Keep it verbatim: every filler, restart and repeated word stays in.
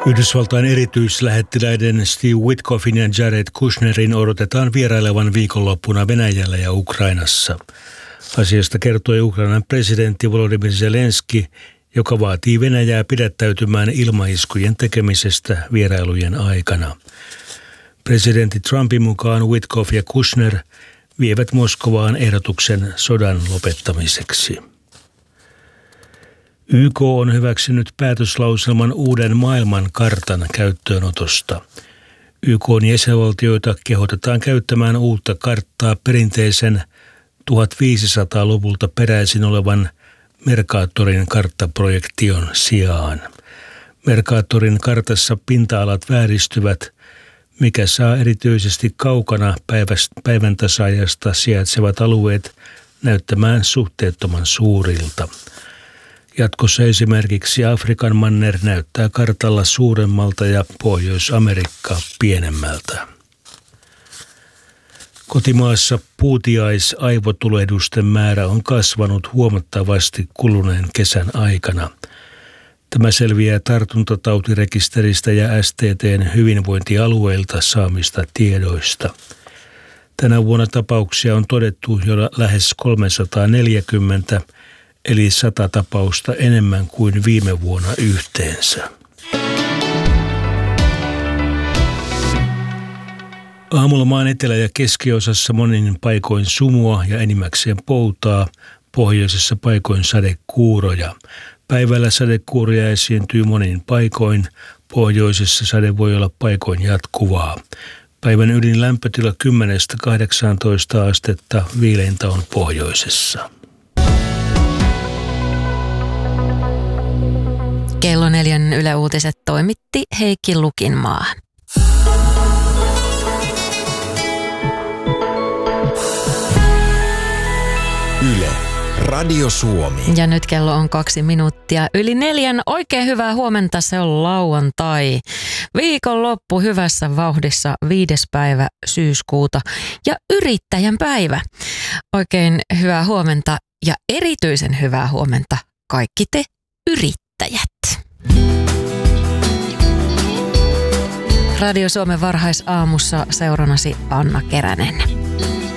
Yhdysvaltain erityislähettiläiden Steve Witkoffin ja Jared Kushnerin odotetaan vierailevan viikonloppuna Venäjällä ja Ukrainassa. Asiasta kertoi Ukrainan presidentti Volodymyr Zelenski, joka vaatii Venäjää pidättäytymään ilmaiskujen tekemisestä vierailujen aikana. Presidentti Trumpin mukaan Witkoff ja Kushner vievät Moskovaan ehdotuksen sodan lopettamiseksi. Y K on hyväksynyt päätöslauselman uuden maailman kartan käyttöönotosta. Y K:n jäsenvaltioita kehotetaan käyttämään uutta karttaa perinteisen tuhatviisisataaluvulta peräisin olevan Mercatorin karttaprojektion sijaan. Mercatorin kartassa pinta-alat vääristyvät, mikä saa erityisesti kaukana päivän tasaajasta sijaitsevat alueet näyttämään suhteettoman suurilta. Jatkossa esimerkiksi Afrikan manner näyttää kartalla suuremmalta ja Pohjois-Amerikka pienemmältä. Kotimaassa puutiais-aivotulehdusten määrä on kasvanut huomattavasti kuluneen kesän aikana. Tämä selviää tartuntatautirekisteristä ja S T T:n hyvinvointialueilta saamista tiedoista. Tänä vuonna tapauksia on todettu jo lähes kolmesataaneljäkymmentä, eli sata tapausta enemmän kuin viime vuonna yhteensä. Aamulla maan etelä- ja keskiosassa monin paikoin sumua ja enimmäkseen poutaa, pohjoisessa paikoin sadekuuroja. Päivällä sadekuuroja esiintyy monin paikoin, pohjoisessa sade voi olla paikoin jatkuvaa. Päivän ylin lämpötila kymmenestä kahdeksaantoista astetta, viileintä on pohjoisessa. Kello neljän Yle Uutiset toimitti Heikki Lukinmaa. Yle, Radio Suomi. Ja nyt kello on kaksi minuuttia yli neljän. Oikein hyvää huomenta, se on lauantai. Viikonloppu hyvässä vauhdissa, viides päivä syyskuuta ja yrittäjän päivä. Oikein hyvää huomenta ja erityisen hyvää huomenta kaikki te yrittäjät. Radio Suomen varhaisaamussa seurannasi Anna Keränen.